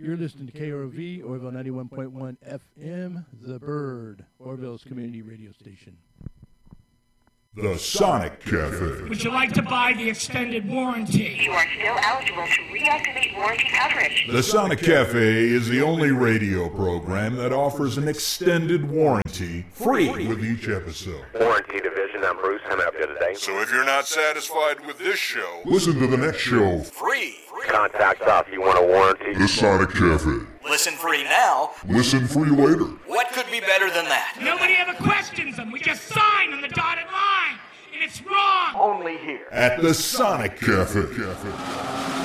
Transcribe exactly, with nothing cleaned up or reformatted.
You're listening to K R O V, Orville ninety-one point one F M, The Bird, Orville's community radio station. The Sonic Cafe. Would you like to buy the extended warranty? You are still eligible to reactivate warranty coverage. The Sonic Cafe is the only radio program that offers an extended warranty free with each episode. Warranty Division, I'm Bruce. How may I help you today? So if you're not satisfied with this show, listen to the next show. Free. Contact us if you want a warranty. The Sonic Cafe. Listen free now. Listen free later. What could be better than that? Nobody ever questions them. We just sign on the dotted line. And it's wrong. Only here. At the Sonic Cafe. Cafe.